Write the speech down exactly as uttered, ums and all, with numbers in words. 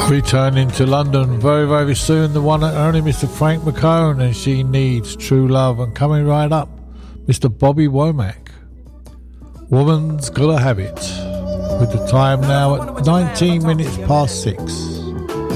Returning to London very, very soon, the one and only Mister Frank McCone, and She Needs True Love. And coming right up, Mister Bobby Womack, Woman's Gotta Have It, with the time now at nineteen minutes past six.